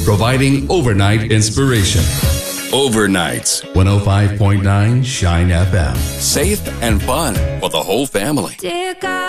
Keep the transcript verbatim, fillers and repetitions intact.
providing overnight inspiration. Overnights. one oh five point nine Shine F M. Safe and fun for the whole family. Dear God.